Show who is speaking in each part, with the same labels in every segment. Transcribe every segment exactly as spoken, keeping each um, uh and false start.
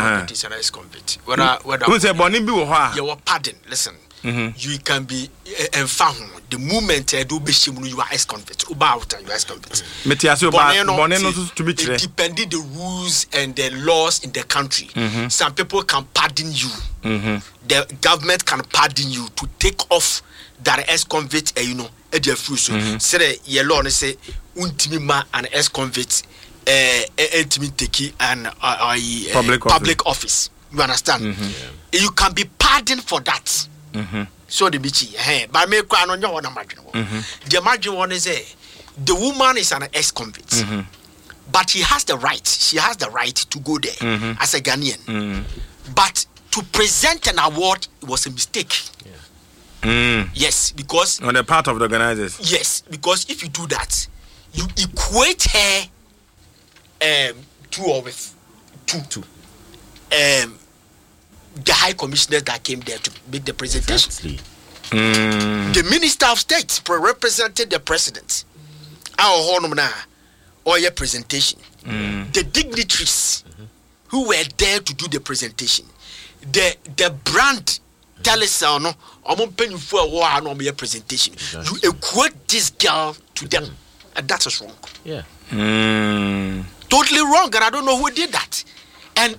Speaker 1: ex-convict is an ex-convict. Whether whether
Speaker 2: who say born be wo
Speaker 1: you pardon. Listen, mm-hmm. you can be and found the moment I do be you are ex-convict. Uba out you are ex-convict.
Speaker 2: Metiaso ba born no to be clear.
Speaker 1: Depending the rules and the laws in the country, mm-hmm. some people can pardon you. Mm-hmm. The government can pardon you to take off that ex-convict. Uh, you know, at your free so. Say your law say untimi ma an ex-convict. Uh, take an uh, uh,
Speaker 2: public,
Speaker 1: public
Speaker 2: office.
Speaker 1: office. You understand?
Speaker 2: Mm-hmm.
Speaker 1: Yeah. You can be pardoned for that.
Speaker 2: Mm-hmm.
Speaker 1: So the bitchy, hey, but me kwa no one imagine. The imagine one is a the woman is an ex-convict, mm-hmm. but he has the right. She has the right to go there mm-hmm. as a Ghanaian. Mm-hmm. But to present an award was a mistake.
Speaker 2: Yeah. Mm.
Speaker 1: Yes, because
Speaker 2: on the part of the organizers.
Speaker 1: Yes, because if you do that, you equate her. Um, two or with two, two. Um, the high commissioners that came there to make the presentation.
Speaker 2: Mm.
Speaker 1: The minister of state represented the president. Our honor or your presentation.
Speaker 2: Mm.
Speaker 1: The dignitaries mm-hmm. who were there to do the presentation. The the brand telesano or penny for a war no your presentation. Exactly. You equate this girl to them, and that is wrong.
Speaker 3: Yeah.
Speaker 2: Mm.
Speaker 1: Totally wrong, and I don't know who did that. And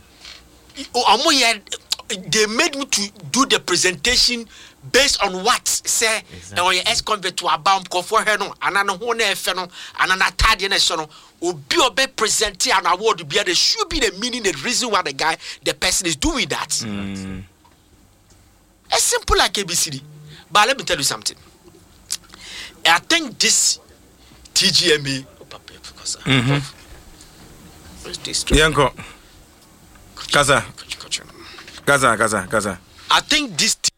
Speaker 1: they made me to do the presentation based on what say now you ex-convict to a bomb for her no and an one feno and an Italian sono will be obe presenting an award to be there should be the meaning the reason why the guy the person is doing that.
Speaker 2: Mm.
Speaker 1: As simple like A B C D. But let me tell you something. I think this T G M A
Speaker 2: mm-hmm. Yanko. Kaza. Kaza, Kaza, Kaza.
Speaker 1: I think this t-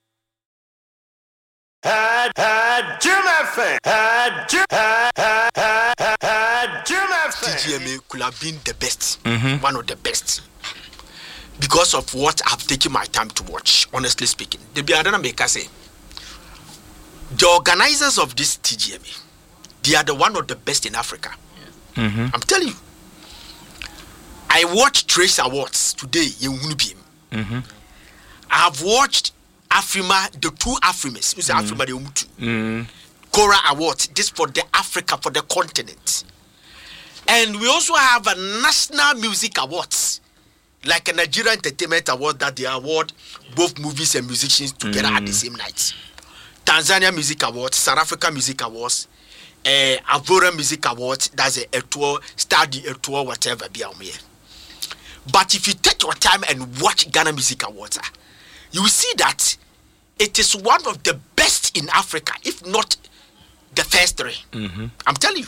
Speaker 4: had had Jim F. had Jim had had had had Jim F.
Speaker 1: T G M A could have been the best,
Speaker 2: mm-hmm.
Speaker 1: one of the best, because of what I've taken my time to watch. Honestly speaking, the Biadana Maker say the organizers of this T G M A, they are the one of the best in Africa.
Speaker 2: Mm-hmm.
Speaker 1: I'm telling you. I watched Trace Awards today in Unibim.
Speaker 2: Mm-hmm.
Speaker 1: I've watched Afrima, the two Afrimas, who's mm-hmm. Afrima de Umutu.
Speaker 2: Mm-hmm.
Speaker 1: Cora Awards, this for the Africa, for the continent. And we also have a National Music Awards, like a Nigerian Entertainment Award that they award both movies and musicians together mm-hmm. at the same night. Tanzania Music Awards, South Africa Music Awards, uh, Avora Music Awards, that's a, a tour, study a tour, whatever, be on here. But if you take your time and watch Ghana Music Awards, you will see that it is one of the best in Africa, if not the first three.
Speaker 2: Mm-hmm.
Speaker 1: I'm telling you.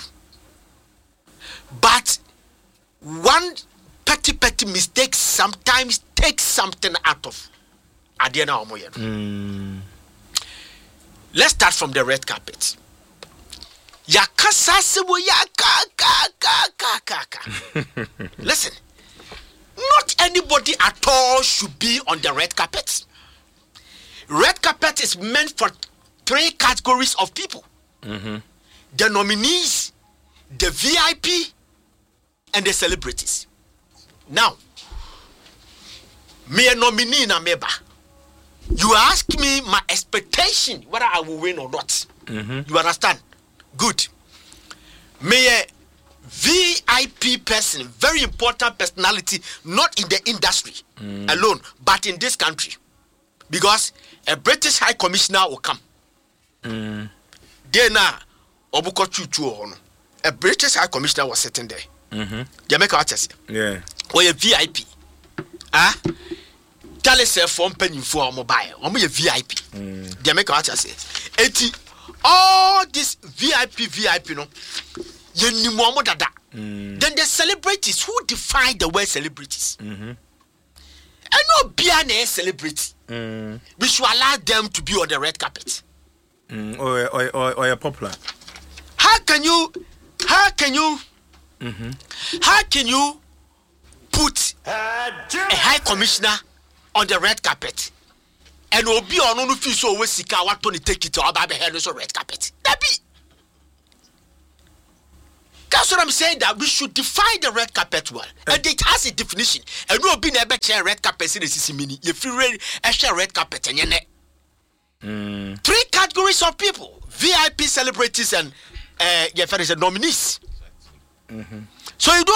Speaker 1: But one petty, petty mistake sometimes takes something out of Adiana Omoyen.
Speaker 2: Mm.
Speaker 1: Let's start from the red carpet. Yakasasibu yakakakakaka. Listen. Not anybody at all should be on the red carpet. Red carpet is meant for three categories of people.
Speaker 2: Mm-hmm.
Speaker 1: The nominees, the V I P, and the celebrities. Now, me a nominee na meba. You ask me my expectation whether I will win or not.
Speaker 2: Mm-hmm.
Speaker 1: You understand? Good. Me a V I P person, very important personality, not in the industry mm. alone, but in this country. Because a British High Commissioner will come.
Speaker 2: Mm.
Speaker 1: Then, a British High Commissioner was sitting there.
Speaker 2: Mm-hmm.
Speaker 1: Jamaica Watches.
Speaker 2: Yeah.
Speaker 1: Or a V I P. Ah? Tell us a phone penny for a mobile. Or a V I P.
Speaker 2: Mm.
Speaker 1: Jamaica Watches. eighty. All this V I P, V I P, no.
Speaker 2: Mm.
Speaker 1: Then the celebrities, who define the word celebrities?
Speaker 2: Mm-hmm.
Speaker 1: And no be a celebrity.
Speaker 2: Mm.
Speaker 1: We should allow them to be on the red carpet.
Speaker 2: Mm. Or, or, or, or a popular.
Speaker 1: How can you, how can you,
Speaker 2: mm-hmm.
Speaker 1: how can you put a high commissioner on the red carpet and will be on no feel so we sika what to take it to about the head of red carpet? That be. That's what I'm saying, that we should define the red carpet well. And it has a definition. And we'll be never share red carpet in the C C mini. If you read a share red carpet and you three categories of people: V I P celebrities and uh, yeah, nominees. Mm-hmm. So you don't